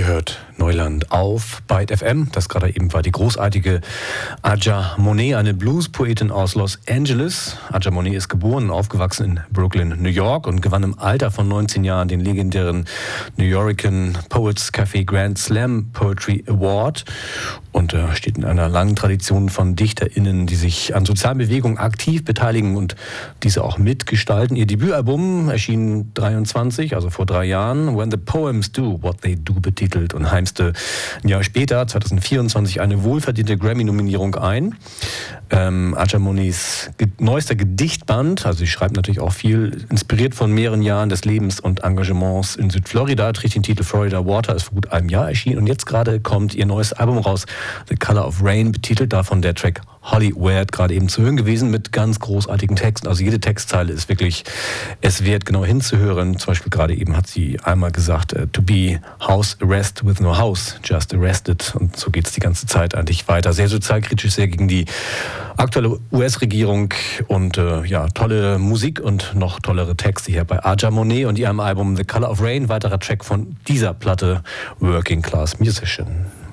Ihr hört Neuland auf Byte FM. Das gerade eben war die großartige Aja Monet, eine Blues-Poetin aus Los Angeles. Aja Monet ist geboren und aufgewachsen in Brooklyn, New York und gewann im Alter von 19 Jahren den legendären New Yorker Poets Cafe Grand Slam Poetry Award und steht in einer langen Tradition von DichterInnen, die sich an sozialen Bewegungen aktiv beteiligen und diese auch mitgestalten. Ihr Debütalbum erschien 23, also vor 3 Jahren, When the Poems Do What They Do betitelt und heimste ein Jahr später, 2024, eine wohlverdiente Grammy-Nominierung ein. Aja Monets neuester Gedichtband, also sie schreibt natürlich auch viel, inspiriert von mehreren Jahren des Lebens und Engagements in Südflorida, trägt den Titel Florida Water, ist vor gut einem Jahr erschienen und jetzt gerade kommt ihr neues Album raus, The Color of Rain, betitelt davon der Track Hollywood, gerade eben zu hören gewesen mit ganz großartigen Texten. Also jede Textzeile ist wirklich es wert, genau hinzuhören. Zum Beispiel gerade eben hat sie einmal gesagt, to be house arrest with no house, just arrested. Und so geht es die ganze Zeit eigentlich weiter. Sehr sozialkritisch, sehr gegen die aktuelle US-Regierung und tolle Musik und noch tollere Texte hier bei Aja Monet und ihrem Album The Color of Rain. Weiterer Track von dieser Platte, Working Class Musician.